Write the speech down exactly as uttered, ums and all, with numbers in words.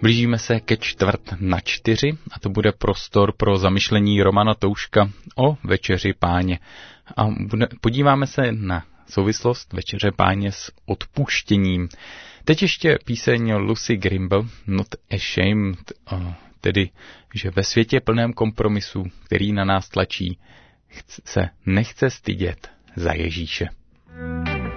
Blížíme se ke čtvrt na čtyři a to bude prostor pro zamyšlení Romana Touška o Večeři Páně. A bude, podíváme se na souvislost Večeře Páně s odpuštěním. Teď ještě píseň Lucy Grimble, Not Ashamed, tedy, že ve světě plném kompromisu, který na nás tlačí, se nechce stydět za Ježíše.